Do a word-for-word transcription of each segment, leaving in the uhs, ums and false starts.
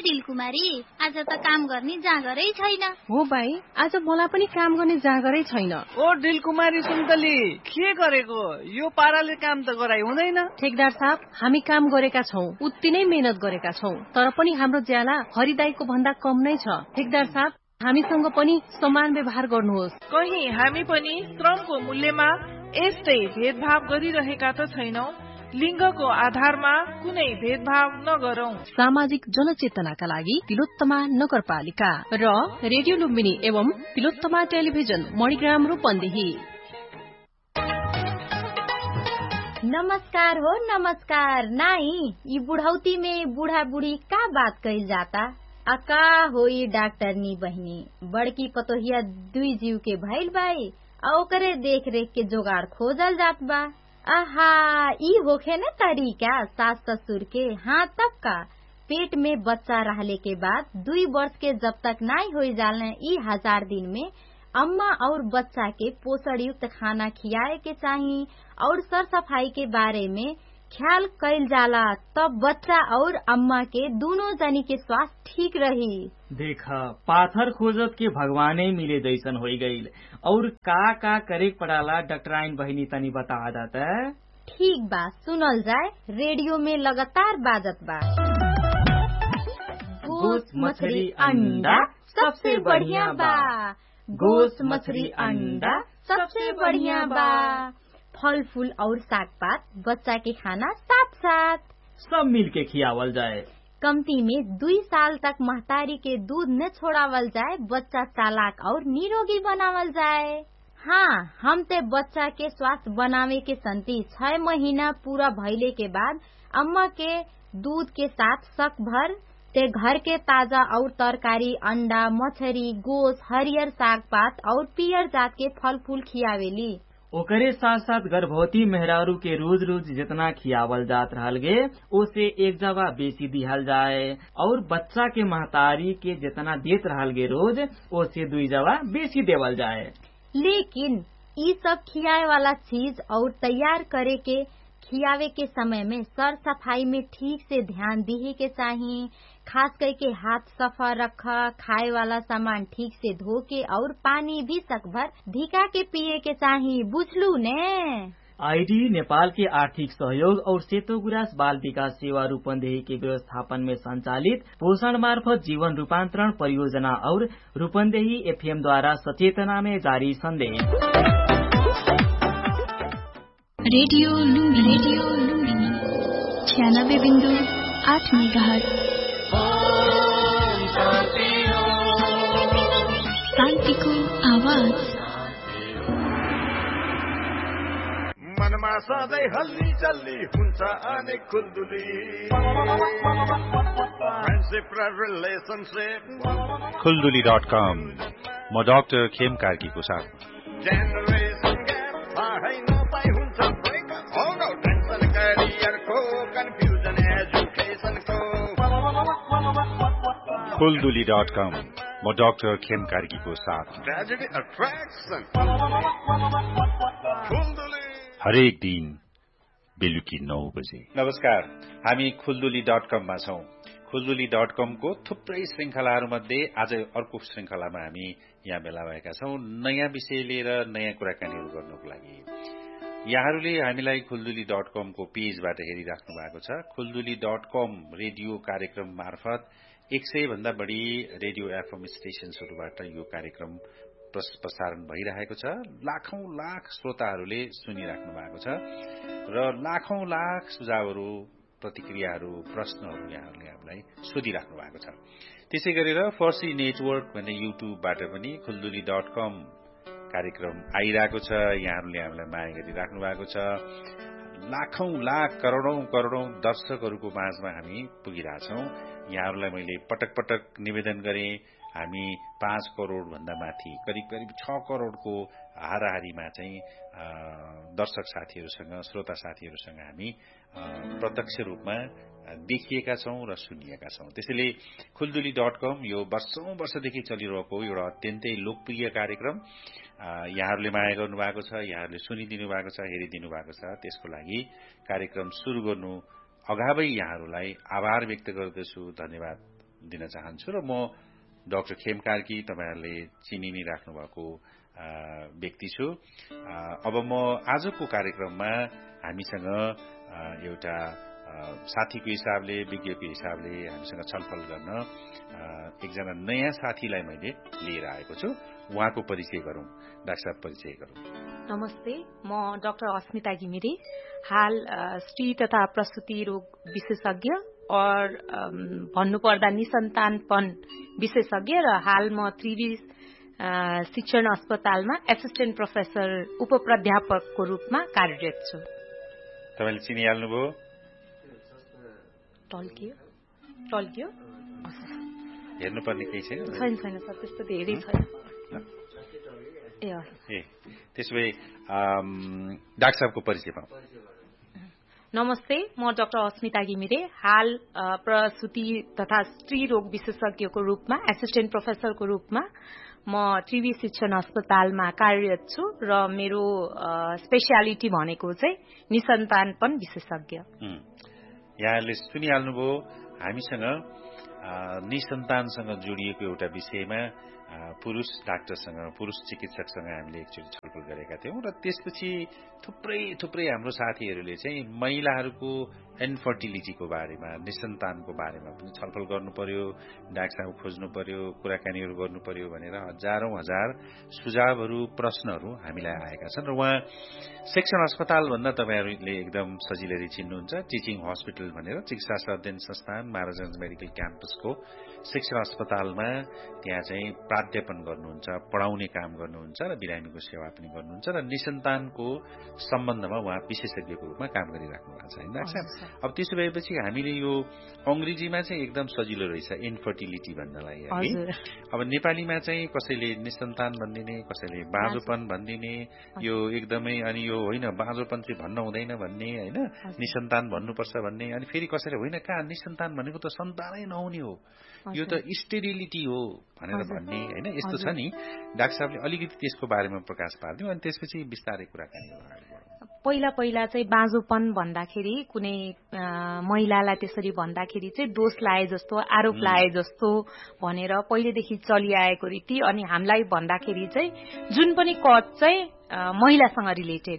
दिलकुमारी, आज त काम गर्ने जाँगरै छैन। हो भाइ, आज मलाई पनि काम गर्ने जाँगरै छैन। ओ दिलकुमारी सुन्तली, के गरेको? यो पाराले काम त गराइ हुँदैन। ठेकदार साहब, हामी काम गरेका छौं, उति नै मेहनत गरेका छौं, तर पनि हाम्रो ज्याला हरिदाईको भन्दा कम नै छ। ठेकदार साहब, हामीसँग पनि समान व्यवहार गर्नुहोस्। कहीं हामी पनि श्रमको मूल्यमा यस्तै भेदभाव गरिरहेका त छैनौं। लिङ्गको आधारमा कुनै भेदभाव नगरौं। सामाजिक जनचेतनाका लागि तिलोत्तमा नगरपालिका र रेडियो लुम्बिनी एवं तिलोत्तमा टेलिभिजन मणिग्राम रूपन्देही। नमस्कार हो नमस्कार। नाई यी बुढ़ौती में बूढ़ा बूढ़ी का बात कही जाता। अका होई डॉक्टरनी बहनी, बड़की पतोहिया दुई जीव के भइल बाई, आ ओकरे देख रेख के जोगाड़ खोजल जात बा। आहा, ई होखे न तरीका सास ससुर के। हाँ, तब का पेट में बच्चा रहले के बाद दुई वर्ष के जब तक नाई हो जाले, ई हजार दिन में अम्मा और बच्चा के पोषण युक्त खाना खियाए के चाहिए और सर सफाई के बारे में ख्याल कैल जाला, तब बच्चा और अम्मा के दोनों जनी के स्वास्थ्य ठीक रही। देखा, पाथर खोजत के भगवाने मिले जैसन हो गईल। और का का करे पड़ाला डॉक्टराइन बहिनी तनी बता दाता। ठीक बा, सुनल जाए। रेडियो में लगातार बाजत बा। गोश्त मछली अंडा सबसे बढ़िया बा। गोश्त मछली अंडा सबसे बढ़िया बा। फल फूल और साग पात बच्चा के खाना साथ साथ सब मिल के खियावल जाए। कमती में दुई साल तक महतारी के दूध न छोड़ावल जाए, बच्चा चालाक और निरोगी बनावल जाए। हाँ, हम ते बच्चा के स्वास्थ्य बनावे के संति छह महीना पूरा भइले के बाद अम्मा के दूध के साथ शक भर ते घर के ताजा और तरकारी, अंडा, मछली, गोश्त, हरियर साग पात और पियर जात के फल फूल खियावेली। ओकरे साथ साथ गर्भवती मेहरारू के रोज रोज जितना खियावल जात रहल गे, ओसे एक जवा बेसी दिहल जाए। और बच्चा के महतारी के जितना देत रहल गे रोज, ओसे दुई जवा बेसी देवल जाए। लेकिन ई सब खियाए वाला चीज और तैयार करे के खियावे के समय में सर सफाई में ठीक से ध्यान दिए के चाहिए। खास करके हाथ सफा रखा, खाए वाला सामान ठीक से धो के और पानी भी सकभर धिका के पिए के चाहिए। बुझलू ने? आईडी नेपाल के आर्थिक सहयोग और सेतो गुराँस बाल विकास सेवा रूपन्देही के व्यवस्थापन में संचालित पोषण मार्फत जीवन रूपांतरण परियोजना और रूपन्देही एफएम द्वारा सचेतना में जारी संदेश। रेडियो लुम्बिनी, रेडियो लुम्बिनी छियानब्बे बिंदु आठ मेगाहर्ट्ज। शान्तिको आवाज। मनमा सधैँ हल्ली चल्ली हुन्छ अनेक खुल्दुली, फ्रेन्डसिप र रिलेसनसिप। खुल्दुली डट कम। म डाक्टर खेम कार्कीको साथ। जेनरेसन ग्याप थाहै नपाई हुन्छ ब्रेकअप, हो नो टेन्सन करियरको, कन्फ्युजन एजुकेसनको। खुल्दुली डट कम। म डाक्टर खेम कार्कीको साथ। Tragedy attraction खुल्दुली। हरेक दिन बेलुकी नौ बजे। नमस्कार, हामी खुल्दुली डट कममा छौं। खुल्दुली डट कमको थुप्रै श्रृंखलाहरू मध्ये आज अर्को श्रृंखलामा हामी यहाँ भेला भएका छौं, नयाँ विषय लिएर नयाँ कुराकानीहरू गर्नको लागि। यहाँहरूले हामीलाई खुल्दुली डट कमको पेजबाट हेरिराख्नु भएको छ। खुल्दुली डट कम रेडियो कार्यक्रम मार्फत एक सय भन्दा बढ़ी रेडियो एफएम स्टेशनहरूबाट यो कार्यक्रम प्रसारण भइरहेको छ। लाखौं लाख श्रोताहरूले सुनिराख्नु भएको छ र लाखौं लाख सुझावहरू, प्रतिक्रियाहरू, प्रश्नहरू यहाँहरूले हामीलाई सोधिराख्नु भएको छ। त्यसै गरेर फर्सी नेटवर्क भन्ने युट्युबबाट पनि खुल्दुली डट कम कार्यक्रम आइरहेको छ। यहाँहरूले हामीलाई माया गरिराख्नु भएको छ। लाखौं लाख करोड़ौं करोड़ौं दर्शकहरूको माझमा हामी पुगिरहेछौं। यहाँहरूलाई मैले पटक पटक निवेदन गरे, हामी पाँच करोड़ भन्दा माथि करिब करिब छ करोड़को हाराहारीमा चाहिँ दर्शक साथीहरूसँग, श्रोता साथीहरूसँग हामी प्रत्यक्ष रूपमा देखिएका छौं र सुनिएका छौं। त्यसैले खुल्दुली डट कम यो वर्षौं वर्षदेखि चलिरहेको एउटा अत्यन्तै लोकप्रिय कार्यक्रम यहाँहरूले माया गर्नु भएको छ, यहाँहरूले सुनिदिनु भएको छ, हेरिदिनु भएको छ। त्यसको लागि कार्यक्रम सुरु गर्नु अगावै यहाँहरूलाई आभार व्यक्त गर्दछु, धन्यवाद दिन चाहन्छु र म डाक्टर खेम कार्की, तपाईँहरूले चिनि नै राख्नु भएको व्यक्ति छु। अब म आजको कार्यक्रममा हामीसँग एउटा साथीको हिसाबले, विज्ञको हिसाबले हामीसँग छलफल गर्न एकजना नयाँ साथीलाई मैले लिएर आएको छु। उहाँको परिचय गरौँ। डाक्टर साहब, परिचय गरौँ। नमस्ते, म डाक्टर अस्मिता घिमिरे, हाल स्त्री तथा प्रसूति रोग विशेषज्ञ और भन्नुपर्दा निसन्तानपन विशेषज्ञ र हाल म त्रिवी शिक्षण अस्पतालमा एसिस्टेन्ट प्रोफेसर उप प्राध्यापकको रूपमा कार्यरत छु। तपाईँले चिनिहाल्नुभयो? टल्कियो टल्कियो हेर्नुपर्ने केही छैन? छैन छैन सर, त्यस्तो धेरै छैन। ए ए त्यसो भए डाक्टर साहबको परिचय पाऊँ। नमस्ते, म डाक्टर अस्मिता घिमिरे, हाल प्रसूति तथा स्त्री रोग विशेषज्ञको रूपमा एसिस्टेन्ट प्रोफेसरको रूपमा म त्रिवी शिक्षण अस्पतालमा कार्यरत छु र मेरो स्पेसियालिटी भनेको चाहिँ निसन्तानपन विशेषज्ञ। यहाँहरूले सुनिहाल्नुभयो, हामीसँग निसन्तानसँग जोडिएको एउटा विषयमा पुरुष डाक्टरसँग, पुरुष चिकित्सकसँग हामीले एकचोटि छलफल गरेका थियौं र त्यसपछि थुप्रै थुप्रै हाम्रो साथीहरूले चाहिँ महिलाहरूको इन्फर्टिलिटीको बारेमा, निसन्तानको बारेमा पनि छलफल गर्नु पर्यो, डाक्टर साहब खोज्नु पर्यो, कुराकानीहरू गर्नु पर्यो भनेर हजारौं हजार सुझावहरू, प्रश्नहरू हामीलाई आएका छन्। र उहाँ शिक्षण अस्पताल भन्दा तपाईँहरूले एकदम सजिलै चिन्नुहुन्छ, टिचिङ हस्पिटल भनेर चिकित्सा अध्ययन संस्थान महाराजगंज मेडिकल क्याम्पसको शिक्षण अस्पतालमा त्यहाँ चाहिँ प्राध्यापन गर्नुहुन्छ, पढाउने काम गर्नुहुन्छ र बिरामीको सेवा पनि गर्नुहुन्छ र निसन्तानको सम्बन्धमा उहाँ विशेषज्ञको रूपमा काम गरिराख्नु भएको छ। होइन, अब त्यसो भएपछि हामीले यो अंग्रेजीमा चाहिँ एकदम सजिलो रहेछ इन्फर्टिलिटी भन्नलाई है। अब नेपालीमा चाहिँ कसैले निसन्तान भनिदिने, कसैले बाँझोपन भनिदिने, यो एकदमै, अनि यो होइन बाँझोपन चाहिँ भन्न हुँदैन भन्ने, होइन निसन्तान भन्नुपर्छ भन्ने, अनि फेरि कसैले होइन कहाँ निसन्तान भनेको त सन्तानै नहुने हो, यो त स्टेरिलिटी हो भनेर भन्ने, होइन यस्तो छ नि। डाक्टर साहबले अलिकति त्यसको बारेमा प्रकाश पारिदिउँ अनि त्यसपछि बिस्तारै कुराकानी अगाडि बढौँ। पहिला पहिला चाहिँ बाँझोपन भन्दाखेरि कुनै महिलालाई त्यसरी भन्दाखेरि चाहिँ दोष लाए जस्तो, आरोप लाए जस्तो भनेर पहिलेदेखि चलिआएको रीति, अनि हामीलाई भन्दाखेरि चाहिँ जुन पनि कज चाहिँ महिलासँग रिलेटेड,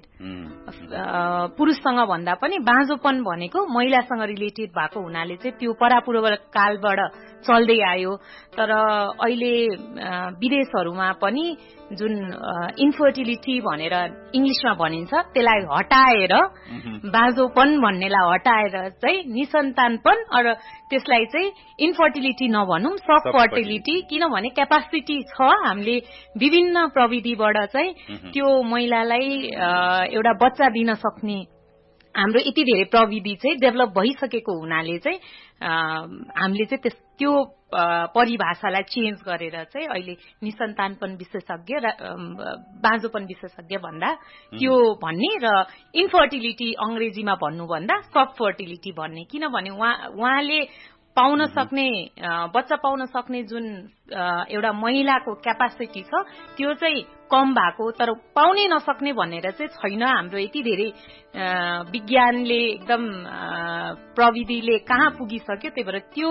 पुरुषसँग भन्दा पनि बाँझोपन भनेको महिलासँग रिलेटेड भएको हुनाले चाहिँ त्यो परापूर्व कालबाट चल्दै आयो। तर अहिले विदेशहरूमा पनि जुन इन्फर्टिलिटी भनेर इंग्लिशमा भनिन्छ त्यसलाई हटाएर बाँझोपन भन्नेलाई हटाएर चाहिँ निसन्तानपन र त्यसलाई चाहिँ इन्फर्टिलिटी नभनौं, सब फर्टिलिटी, किनभने क्यापासिटी छ, हामीले विभिन्न प्रविधिबाट चाहिँ त्यो महिलालाई एउटा बच्चा दिन सक्ने हाम्रो यति धेरै प्रविधि चाहिँ डेभलप भइसकेको हुनाले चाहिँ हामीले चाहिँ त्यस त्यो परिभाषालाई चेन्ज गरेर चाहिँ अहिले निसन्तानपन विशेषज्ञ र बाँझोपन विशेषज्ञ भन्दा त्यो भन्ने र इन्फर्टिलिटी अंग्रेजीमा भन्नुभन्दा सब फर्टिलिटी भन्ने, किनभने उहाँ उहाँले पाउन सक्ने, बच्चा पाउन सक्ने जुन एउटा महिलाको क्यापासिटी छ त्यो चाहिँ कम भएको, तर पाउनै नसक्ने भनेर चाहिँ छैन। हाम्रो यति धेरै विज्ञानले एकदम प्रविधिले कहाँ पुगिसक्यो, त्यही भएर त्यो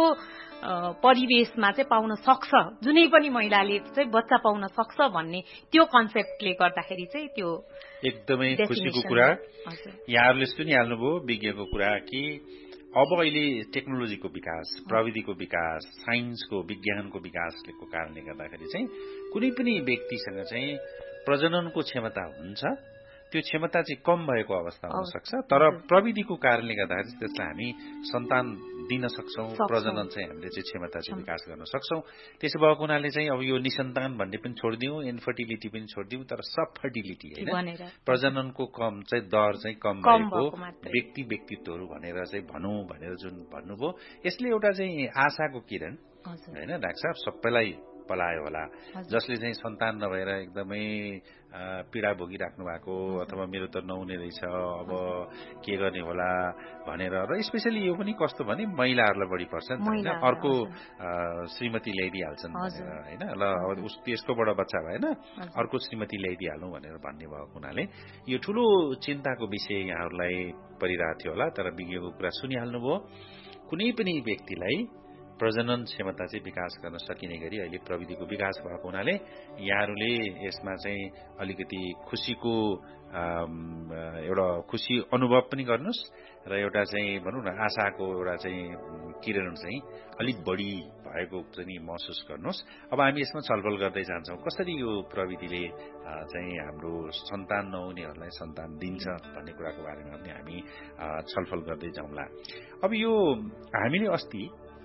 परिवेशमा चाहिँ पाउन सक्छ, जुनै पनि महिलाले चाहिँ बच्चा पाउन सक्छ भन्ने त्यो कन्सेप्टले गर्दाखेरि चाहिँ त्यो एकदमै खुसीको कुरा। यहाँहरूले सुनिहाल्नुभयो विज्ञको कुरा कि अब अहिले टेक्नोलोजीको विकास, प्रविधिको विकास, साइन्सको, विज्ञानको विकासको कारणले गर्दाखेरि चाहिँ कुनै पनि व्यक्तिसँग चाहिँ प्रजननको क्षमता हुन्छ, त्यो क्षमता चाहिँ कम भएको अवस्था हुन सक्छ, तर प्रविधिको कारणले गर्दाखेरि त्यसलाई हामी सन्तान दिन सक्छौं, प्रजनन चाहिँ हामीले चाहिँ क्षमता चाहिँ विकास गर्न सक्छौं। त्यसो भएको हुनाले चाहिँ अब यो निसन्तान भन्ने पनि छोडिदिउँ, इन्फर्टिलिटी पनि छोडिदिउँ, तर सब फर्टिलिटी होइन, प्रजननको कम चाहिँ दर चाहिँ कम भएको व्यक्ति व्यक्तित्वहरू भनेर चाहिँ भनौं भनेर जुन भन्नुभयो, यसले एउटा चाहिँ आशाको किरण होइन डाक्टर साहब सबैलाई पलायो होला, जसले चाहिँ सन्तान नभएर एकदमै पीडा भोगिराख्नु भएको, अथवा मेरो त नहुने रहेछ अब के गर्ने होला भनेर। र स्पेशली यो पनि कस्तो भने महिलाहरूलाई बढी पर्छ नि, अर्को श्रीमती ल्याइदिइहाल्छन् भनेर होइन, ल अब त्यसकोबाट बच्चा भएन अर्को श्रीमती ल्याइदिइहाल्नु भनेर भन्ने भएको हुनाले यो ठूलो चिन्ताको विषय यहाँहरूलाई परिरहेको थियो होला। तर विज्ञको कुरा सुनिहाल्नुभयो, कुनै पनि व्यक्तिलाई प्रजनन क्षमता चाहिँ विकास गर्न सकिने गरी अहिले प्रविधिको विकास भएको हुनाले यहाँहरूले यसमा चाहिँ अलिकति खुसीको एउटा खुसी अनुभव पनि गर्नुहोस् र एउटा चाहिँ भनौँ न आशाको एउटा चाहिँ किरण चाहिँ अलिक बढी भएको चाहिँ महसुस गर्नुहोस्। अब हामी यसमा छलफल गर्दै जान्छौँ कसरी यो प्रविधिले चाहिँ हाम्रो सन्तान नहुनेहरूलाई सन्तान दिन्छ भन्ने कुराको बारेमा पनि हामी छलफल गर्दै जाउँला। अब यो हामीले अस्ति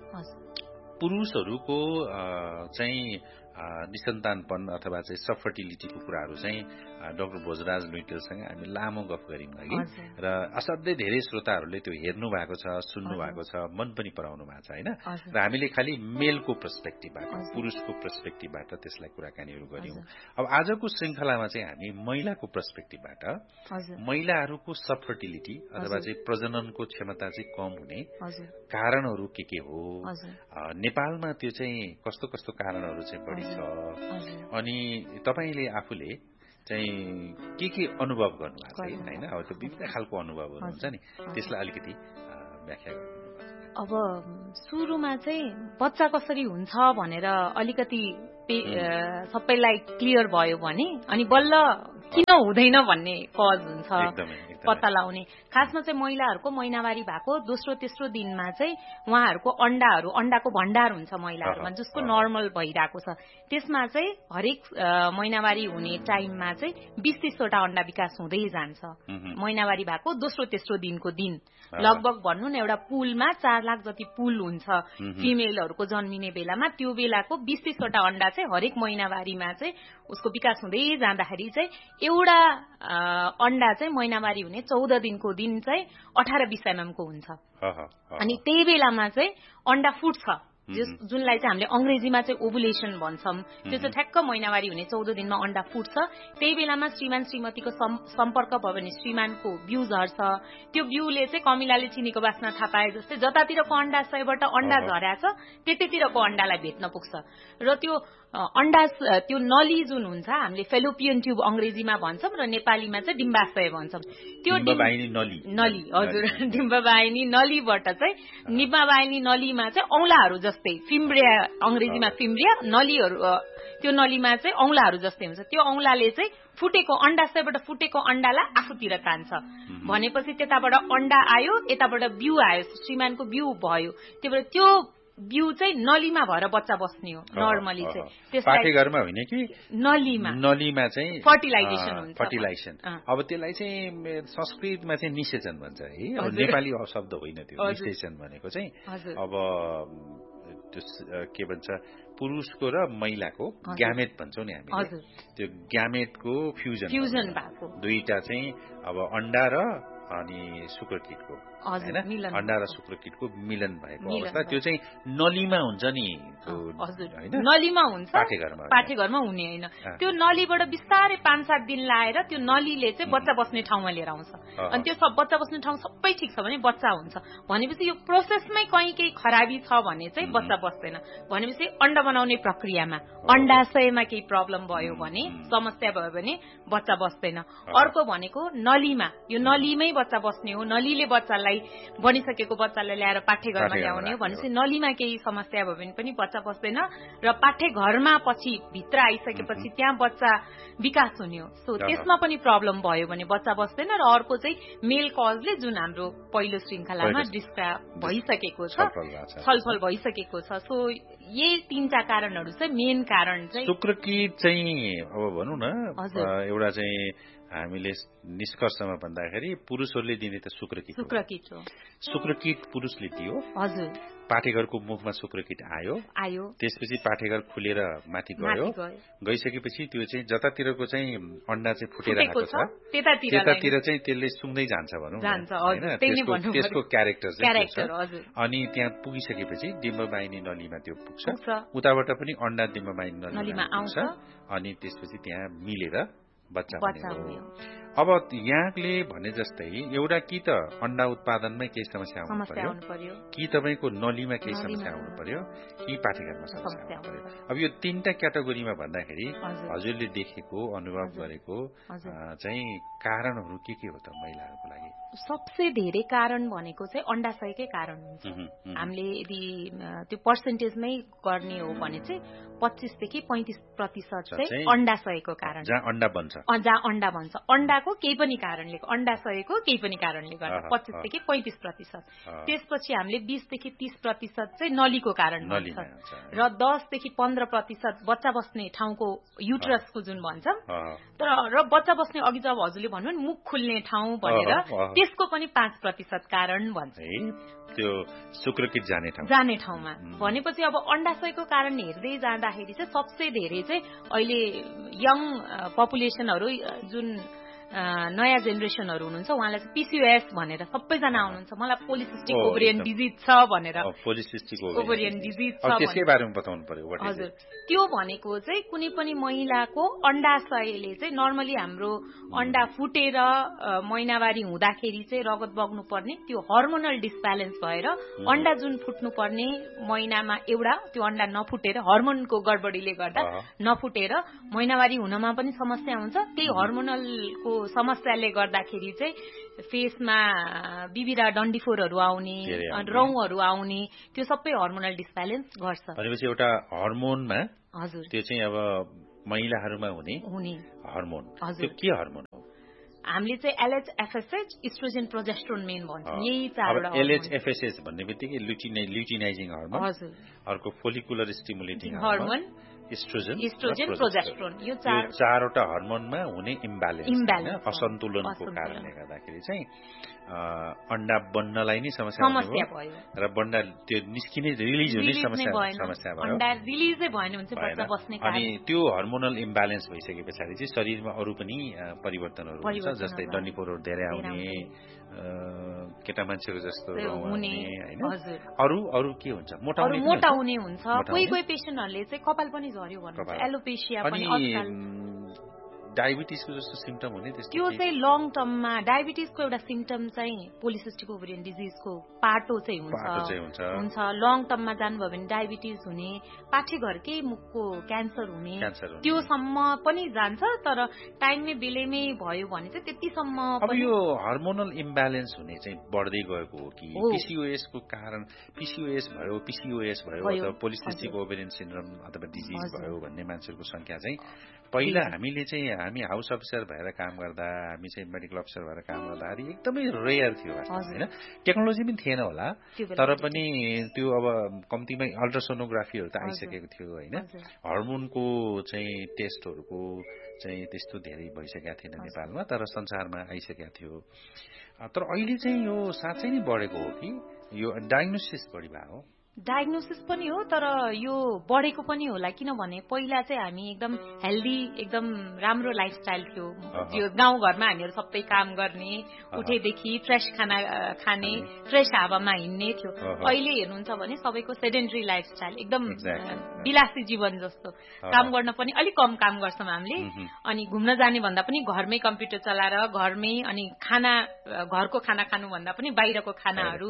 पुरुषहरूको चाहिँ निसन्तानपन अथवा चाहिँ सफर्टिलिटीको कुराहरू चाहिँ डाक्टर भोजराज लुइटेलसँग हामी लामो गफ गऱ्यौँ अघि र असाध्यै धेरै श्रोताहरूले त्यो हेर्नु भएको छ, सुन्नु भएको छ, मन पनि पराउनु भएको छ होइन। र हामीले खालि मेलको पर्सपेक्टिभबाट पुरुषको पर्सपेक्टिभबाट त्यसलाई कुराकानीहरू गऱ्यौँ। अब आजको श्रृङ्खलामा चाहिँ हामी महिलाको पर्सपेक्टिभबाट महिलाहरूको सफर्टिलिटी अथवा चाहिँ प्रजननको क्षमता चाहिँ कम हुने कारणहरू के के हो, नेपालमा त्यो चाहिँ कस्तो कस्तो कारणहरू चाहिँ बढी छ, अनि तपाईँले आफूले चाहिँ के के अनुभव गर्नुभएको छ होइन, अब त्यो विभिन्न खालको अनुभवहरू हुन्छ नि त्यसलाई अलिकति व्याख्या गर्नु। अब सुरुमा चाहिँ बच्चा कसरी हुन्छ भनेर अलिकति सबैलाई क्लियर भयो भने अनि बल्ल किन हुँदैन भन्ने कज हुन्छ पत्ता लगाउने। खासमा चाहिँ महिलाहरूको महिनावारी भएको दोस्रो तेस्रो दिनमा चाहिँ उहाँहरूको अण्डाहरू अण्डाको भण्डार हुन्छ महिलाहरूमा जसको नर्मल भइरहेको छ, त्यसमा चाहिँ हरेक महिनावारी हुने टाइममा चाहिँ बिस तीसवटा अण्डा विकास हुँदै जान्छ। महिनावारी भएको दोस्रो तेस्रो दिनको दिन लगभग भन्नु न एउटा पुलमा चार लाख जति पुल हुन्छ फिमेलहरूको जन्मिने बेलामा, त्यो बेलाको बिस तीसवटा अण्डा चाहिँ हरेक महिनावारीमा चाहिँ उसको विकास हुँदै जाँदाखेरि चाहिँ एउटा अण्डा चाहिँ महिनावारी हुने चौध दिनको दिन चाहिँ अठार बिस एमएमको हुन्छ। अनि त्यही बेलामा चाहिँ अण्डा फुट्छ जुनलाई चाहिँ हामीले अंग्रेजीमा चाहिँ ओभुलेसन भन्छौं। त्यो चाहिँ ठ्याक्क महिनावारी हुने चौध दिनमा अण्डा फुट्छ। त्यही बेलामा श्रीमान श्रीमतीको सम्पर्क भयो भने श्रीमानको बिउ झर्छ। त्यो बिउले चाहिँ कमिलाले चिनीको बास्ना थाहा पाए जस्तै जतातिरको अण्डाशयबाट अण्डा झर्याछ त्यतैतिरको अण्डालाई भेट्न पुग्छ। र त्यो अण्डा त्यो नली जुन हुन्छ हामीले फेलोपियन ट्युब अंग्रेजीमा भन्छौं र नेपालीमा चाहिँ डिम्बाशय भन्छौं। त्यो नली नली हजुर डिम्बावाहिनी नलीबाट चाहिँ डिम्बावाहिनी नलीमा चाहिँ औंलाहरू जस्तै फिम्ब्रिया अंग्रेजीमा फिम्ब्रिया नलीहरू त्यो नलीमा चाहिँ औंलाहरू जस्तै हुन्छ। त्यो औंलाले चाहिँ फुटेको अण्डाशयबाट फुटेको अण्डालाई आफूतिर तान्छ। भनेपछि त्यताबाट अण्डा आयो यताबाट बिउ आयो श्रीमानको बिउ भयो। त्यही त्यो बिउ चाहिँ नलीमा भएर बच्चा बस्ने हो नर्मली चाहिँ। त्यसलाई पाठेघरमा होइन कि नलीमा नलीमा चाहिँ फर्टिलाइजेसन हुन्छ। फर्टिलाइजेसन अब त्यसलाई चाहिँ संस्कृतमा चाहिँ निषेचन भन्छ है, अब नेपाली शब्द होइन त्यो निषेचन भनेको चाहिँ। अब त्यो के भन्छ पुरुषको र महिलाको ग्यामेट भन्छौं नि हामीले, त्यो ग्यामेटको फ्युजन फ्युजन भएको दुईटा चाहिँ अब अण्डा र अनि शुक्रकीटको हैन अण्डा र शुक्रकीटको मिलन भएको अवस्था त्यो चाहिँ नलीमा हुन्छ नि हैन, नलीमा हुन्छ पाठेघरमा पाठेघरमा हुने हैन। त्यो नलीबाट बिस्तारै पाँच सात दिन लाएर त्यो नलीले चाहिँ बच्चा बस्ने ठाउँमा लिएर आउँछ। अनि त्यो सब बच्चा बस्ने ठाउँ सबै ठीक छ भने बच्चा हुन्छ। भनेपछि यो प्रोसेसमै कहीं केही खराबी छ भने चाहिँ बच्चा बस्दैन। भनेपछि अण्डा बनाउने प्रक्रियामा अण्डाशयमा केही प्रब्लम भयो भने समस्या भयो भने बच्चा बस्दैन। अर्को भनेको नलीमा, यो नलीमै बच्चा बस्ने हो, नलीले बच्चालाई बनिसकेको बच्चालाई ल्याएर पाठेघरमा ल्याउने हो। भनेपछि नलीमा केही समस्या भयो भने पनि बच्चा बस्दैन र पाठेघरमा पछि भित्र आइसकेपछि त्यहाँ बच्चा विकास हुने हो। सो त्यसमा पनि प्रब्लम भयो भने बच्चा बस्दैन। र अर्को चाहिँ मेल कजले जुन हाम्रो पहिलो श्रृंखलामा डिस्क्राइब भइसकेको छ, छलफल भइसकेको छ। सो यही तीनटा कारणहरू चाहिँ मेन कारण चाहिँ शुक्रकीट चाहिँ अब भनौं न एउटा चाहिँ हामीले निष्कर्षमा भन्दाखेरि पुरुषहरूले दिने त शुक्रकीट शुक्रकीट हो। शुक्रकीट पुरुषले दियो हजुर, पाठेघरको मुखमा शुक्रकीट आयो आयो त्यसपछि पाठेघर खुलेर माथि गयो। गइसकेपछि त्यो चाहिँ जतातिरको चाहिँ अण्डा चाहिँ फुटेर आएको छ त्यतातिर चाहिँ त्यसले सुँग्दै जान्छ भनौं हैन, त्यसको त्यसको क्यारेक्टर चाहिँ। अनि त्यहाँ पुगिसकेपछि डिम्बवाहिनी नलीमा त्यो पुग्छ, उताबाट पनि अण्डा डिम्बवाहिनी नलीमा आउँछ। अनि त्यसपछि त्यहाँ मिलेर बच्चा बच्चा हुने हो। अब यहाँले भने जस्तै एउटा कि त अण्डा उत्पादनमै केही समस्या आउनु पर्यो, कि तपाईँको नलीमा केही समस्या आउनु पर्यो, कि पाठ्यक्रममा समस्या आउनु पर्यो। अब यो तीनटा क्याटेगोरीमा भन्दाखेरि हजुरले देखेको अनुभव गरेको चाहिँ कारणहरू के के हो त महिलाहरूको लागि? सबसे धेरै कारण भनेको चाहिँ अण्डाशयकै कारण हुन्छ। हामीले यदि त्यो पर्सेन्टेजमै गर्ने हो भने चाहिँ पच्चीसदेखि पैंतिस प्रतिशत चाहिँ अण्डाशयको कारण, जहाँ अण्डा बन्छ, जहाँ अण्डा बन्छ, अण्डाको केही पनि कारणले, अण्डाशयको केही पनि कारणले गर्दा पच्चीसदेखि पैंतिस प्रतिशत। त्यसपछि हामीले बीसदेखि तीस प्रतिशत चाहिँ नलीको कारण भन्छ र दसदेखि पन्ध्र प्रतिशत बच्चा बस्ने ठाउँको युट्रसको जुन भन्छ, तर र बच्चा बस्ने अघि जब हजुरले भन्नु मुख खुल्ने ठाउँ भनेर त्यसको पनि पाँच प्रतिशत कारण भन्छ, त्यो शुक्रकित जाने ठाउँ जाने ठाउँमा। भनेपछि अब अण्डाशयको कारण हेर्दै जाँदाखेरि चाहिँ सबसे धेरै चाहिँ अहिले यङ पपुलेसनहरू जुन नयाँ जेनेरेसनहरू हुनुहुन्छ उहाँलाई चाहिँ पीसीओएस भनेर सबैजना आउनुहुन्छ, मलाई पोलिसिस्टिक ओभरियन डिजिज छ भनेर। पोलिसिस्टिक ओभरियन डिजिज छ त्यसकै बारेमा बताउनु पर्यो। हजुर, त्यो भनेको चाहिँ कुनै पनि महिलाको अण्डाशयले चाहिँ नर्मली हाम्रो अण्डा फुटेर महिनावारी हुँदाखेरि चाहिँ रगत बग्नु पर्ने त्यो हर्मोनल डिसब्यालेन्स भएर अण्डा जुन फुट्नु पर्ने महिनामा एउटा त्यो अण्डा नफुटेर हर्मोनको गडबडीले गर्दा नफुटेर महिनावारी हुनमा पनि समस्या हुन्छ। त्यही हर्मोनलको समस्याले गर्दाखेरि चाहिँ फेसमा बिबिरा डन्डीफोरहरू आउने, रौँहरू आउने, त्यो सबै हर्मोनल डिसब्यालेन्स गर्छ। भनेपछि एउटा हर्मोनमा हजुर त्यो चाहिँ अब महिलाहरूमा हुने हुने हर्मोन, हजुर के हर्मोन हो? हामीले चाहिँ एलएचएफएसएच, इस्ट्रोजेन, प्रोजेस्टेरोन मेन भन्छौँ। यही चारवटा एलएचएफएसएच भन्ने बित्तिकै ल्युटिनाइजिङ हर्मोन, हजुर अर्को follicular stimulating hormone, oestrogen, oestrogen, progesterone, यो चार चारवटा हर्मोनमा हुने इम्ब्यालेन्स, असन्तुलनको कारणले गर्दाखेरि चाहिँ अण्डा बन्नलाई नै समस्या भयो र बन्डा त्यो निस्किने रिलिज हुने समस्या समस्या भयो। अण्डा रिलिजै भएन भने चाहिँ बच्चा बस्ने अनि त्यो हर्मोनल इम्ब्यालेन्स भइसके पछाडि चाहिँ शरीरमा अरू पनि परिवर्तनहरू हुन्छ, जस्तै डन्डीफोरहरू धेरै आउने, केटा मान्छेको जस्तो हुने हैन, अरू अरू के हुन्छ, मोटाउने मोटाउने हुन्छ। कोही कोही पेशेन्टहरूले चाहिँ कपाल पनि झर्यो भन्नुहुन्छ, एलोपेसिया पनि आजकल। डायबिटिजको जस्तो सिम्पटम हुने त्यस्तो त्यो चाहिँ लङ टर्ममा डायबिटिजको एउटा सिम्पटम चाहिँ पोलिसिस्टिक ओभरियन डिजिजको पाटो चाहिँ हुन्छ हुन्छ लङ टर्ममा जानुभयो भने डायबिटिज हुने, पाठेघरकै मुखको क्यान्सर हुने, त्योसम्म पनि जान्छ। तर टाइममै बेलैमै भयो भने चाहिँ त्यतिसम्म। अब यो हर्मोनल इम्ब्यालेन्स हुने चाहिँ बढ्दै गएको हो कि पीसीओएस को कारण? पीसीओएस भयो, पीसीओएस भयो अथवा पोलिसिस्टिक ओभरियन सिन्ड्रोम अथवा डिजिज भयो भन्ने मान्छेहरूको संख्या चाहिँ पहिला हामीले चाहिँ हामी हाउस अफिसर भएर काम गर्दा, हामी चाहिँ मेडिकल अफिसर भएर काम गर्दाखेरि एकदमै रेयर थियो हैन। टेक्नोलोजी पनि थिएन होला, तर पनि त्यो अब कम्तीमै अल्ट्रासोनोग्राफीहरू त आइसकेको थियो हैन। हर्मोनको चाहिँ टेस्टहरूको चाहिँ त्यस्तो धेरै भइसकेको थिएन नेपालमा, तर संसारमा आइसकेको थियो। तर अहिले चाहिँ यो साँच्चै नै बढेको हो कि यो डायग्नोसिस बढी भएको हो? डायग्नोसिस पनि हो, तर यो बढेको पनि होला। किनभने पहिला चाहिँ हामी एकदम हेल्दी, एकदम राम्रो लाइफस्टाइल थियो। यो गाउँघरमा हामीहरू सबै काम गर्ने, उठेदेखि फ्रेस खाना खाने, फ्रेस हावामा हिँड्ने थियो। अहिले हेर्नुहुन्छ भने सबैको सेडेन्ट्री लाइफस्टाइल, एकदम विलासी जीवन जस्तो। काम गर्न पनि अलिक कम काम गर्छौँ हामीले, अनि घुम्न जाने भन्दा पनि घरमै कम्प्युटर चलाएर घरमै, अनि खाना घरको खाना खानु भन्दा पनि बाहिरको खानाहरू।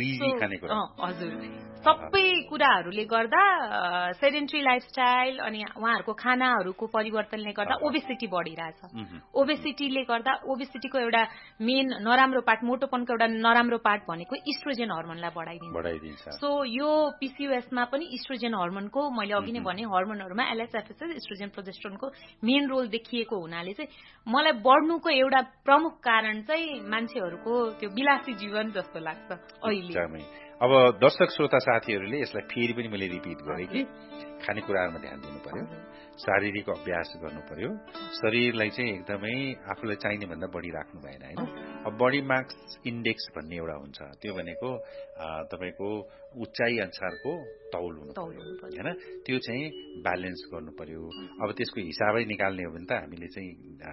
हजुर, सबै कुराहरूले गर्दा सेडेन्ट्री लाइफस्टाइल अनि उहाँहरूको खानाहरूको परिवर्तनले गर्दा ओबेसिटी बढिरहेछ। ओबेसिटीले गर्दा ओबेसिटीको एउटा मेन नराम्रो पार्ट, मोटोपनको एउटा नराम्रो पार्ट भनेको इस्ट्रोजेन हर्मोनलाई बढाइदिन्छ। सो यो पीसीओएसमा पनि इस्ट्रोजेन हर्मोनको, मैले अघि नै भने हर्मोनहरूमा एलएचएफएसएच, इस्ट्रोजेन, प्रोजेस्टेरोनको मेन रोल देखिएको हुनाले चाहिँ मलाई बढ्नुको एउटा प्रमुख कारण चाहिँ मान्छेहरूको त्यो विलासी जीवन जस्तो लाग्छ अहिले। अब दर्शक श्रोता साथीहरूले यसलाई फेरि पनि मैले रिपिट गरेँ कि खानेकुराहरूमा ध्यान दिनु पर्यो, शारीरिक अभ्यास गर्नु पर्यो, शरीरलाई चाहिँ एकदमै आफूलाई चाहिने भन्दा बढी राख्नु भएन हैन। अब बडी मास इन्डेक्स भन्ने एउटा हुन्छ, त्यो भनेको तपाईको उचाइ अनुसारको तौल हुनु पर्यो हैन, त्यो चाहिँ ब्यालेन्स गर्नु पर्यो। अब त्यसको हिसाबै निकाल्ने हो भने त हामीले चाहिँ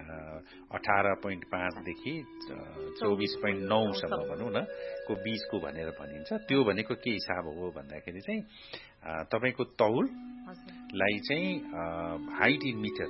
अठार पोइन्ट पाँच देखि चौबिस पोइन्ट नौ सम्म भनौँ न को बीचको भनेर भनिन्छ। त्यो भनेको के हिसाब हो भन्दाखेरि चाहिँ तपाईको तौललाई चाहिँ height in metre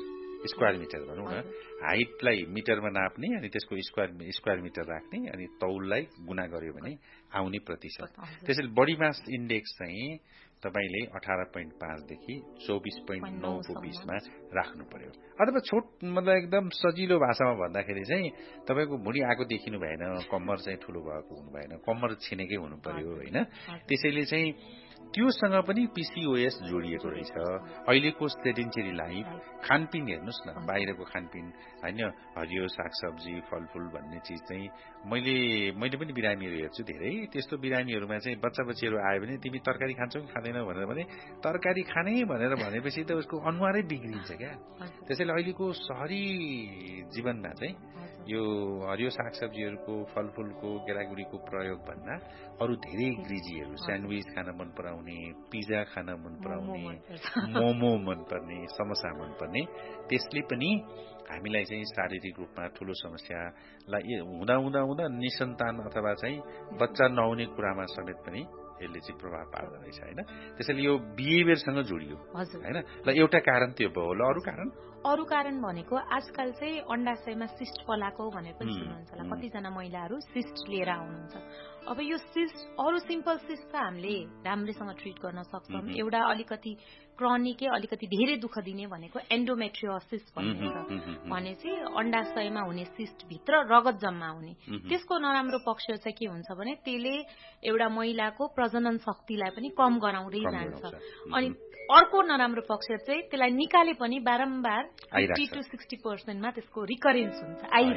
square metre भनौँ न, हाइटलाई मिटरमा नाप्ने अनि त्यसको स्क्वायर स्क्वायर मिटर राख्ने अनि तौललाई गुणा गर्यो भने आउने प्रतिशत। त्यसैले बडी मास इन्डेक्स चाहिँ तपाईले अठार पोइन्ट पाँचदेखि चौबिस पोइन्ट नौको बीचमा राख्नु पर्यो। अथवा छोट मतलब एकदम सजिलो भाषामा भन्दाखेरि चाहिँ तपाईँको भुँडी आएको देखिनु भएन, कम्मर चाहिँ ठुलो भएको हुनु भएन, कम्मर छिनेकै हुनु पर्यो होइन। त्यसैले चाहिँ त्योसँग पनि पीसीओएस जोडिएको रहेछ। अहिलेको सेडेन्टरी लाइफ, खानपिन हेर्नुहोस् न, बाहिरको खानपिन होइन, हरियो सागसब्जी फलफुल भन्ने चिज चाहिँ मैले मैले पनि बिरामीहरू हेर्छु धेरै। त्यस्तो बिरामीहरूमा चाहिँ बच्चा बच्चीहरू आयो भने तिमी तरकारी खान्छौ कि खाँदैनौ भनेर भने तरकारी खाने भनेर भनेपछि त उसको अनुहारै बिग्रिन्छ क्या। त्यसैले अहिलेको सहरी जीवनमा चाहिँ यो हरियो सागसब्जीहरूको फलफुलको गेडागुडीको प्रयोग भन्दा अरू धेरै ग्रिजीहरू स्यान्डविच खान मन पराउने, पिज्जा खान मन पराउने, मोमो मनपर्ने, समोसा मनपर्ने, त्यसले पनि हामीलाई चाहिँ शारीरिक रूपमा ठूलो समस्यालाई हुँदा हुँदा हुँदा निसन्तान अथवा चाहिँ बच्चा नहुने कुरामा समेत पनि यसले चाहिँ प्रभाव पार्दो रहेछ होइन। त्यसैले यो बिहेभियरसँग जोडियो होइन। ल एउटा कारण त्यो भयो। ल अरू कारण अरू कारण भनेको आजकल चाहिँ अण्डाशयमा सिस्ट पलाएको भनेर पनि सुन्नुहुन्छ होला। कतिजना महिलाहरू सिस्ट लिएर आउनुहुन्छ। अब यो सिस्ट अरू सिम्पल सिस्ट त हामीले राम्रैसँग ट्रिट गर्न सक्छौँ। एउटा अलिकति क्रोनिकै अलिकति धेरै दुःख दिने भनेको एन्डोमेट्रियोसिस भन्ने छ। भने चाहिँ अण्डाशयमा हुने सिस्ट भित्र रगत जम्मा हुने। त्यसको नराम्रो पक्ष चाहिँ के हुन्छ भने त्यसले एउटा महिलाको प्रजनन शक्तिलाई पनि कम गराउँदै जान्छ। अनि अर्को नराम्रो पक्ष चाहिँ त्यसलाई निकाले पनि बारम्बार फिफ्टी टु सिक्सटी पर्सेन्टमा त्यसको रिकरेन्स हुन्छ।